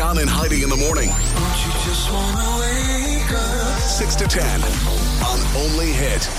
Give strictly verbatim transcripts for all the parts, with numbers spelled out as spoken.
John and Heidi in the morning. Don't you just wanna wake up? six to ten on Only Hit.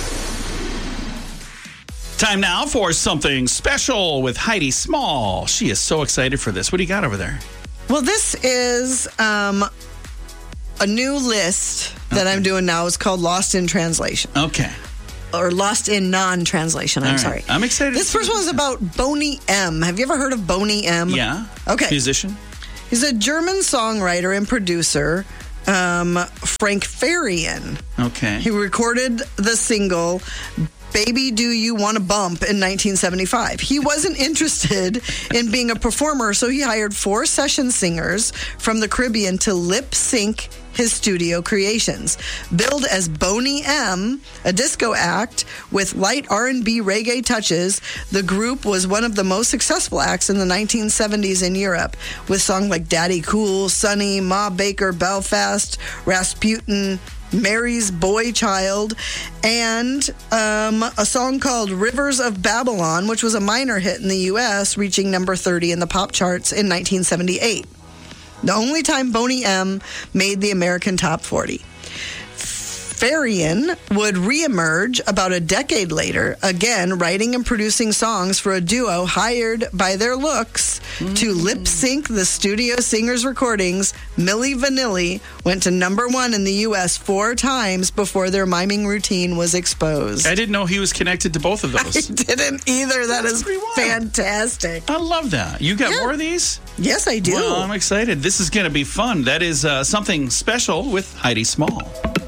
Time now for something special with Heidi Small. She is so excited for this. What do you got over there? Well, this is um, a new list that Okay. I'm doing now. It's called Lost in Translation. Okay. Or Lost in Non-Translation, I'm All right. sorry. I'm excited. This first one's about Boney M. Have you ever heard of Boney M? Yeah. Okay. Musician? He's a German songwriter and producer, um, Frank Farian. Okay. He recorded the single Baby Do You Wanna Bump in nineteen seventy-five. He wasn't interested in being a performer, so he hired four session singers from the Caribbean to lip sync his studio creations. Billed as Boney M, a disco act with light R and B reggae touches, the group was one of the most successful acts in the nineteen seventies in Europe, with songs like Daddy Cool, Sunny, Ma Baker, Belfast, Rasputin, Mary's Boy Child, and um, a song called Rivers of Babylon, which was a minor hit in the U S, reaching number thirty in the pop charts in nineteen seventy-eight. The only time Boney M made the American Top forty. Farian would reemerge about a decade later, again writing and producing songs for a duo hired by their looks mm. to lip sync the studio singers' recordings. Milli Vanilli went to number one in the U S four times before their miming routine was exposed. I didn't know he was connected to both of those. I didn't either. That That's is pretty wild. fantastic. I love that. You got Yeah. more of these? Yes, I do. Well, I'm excited. This is going to be fun. That is uh, something special with Heidi Small.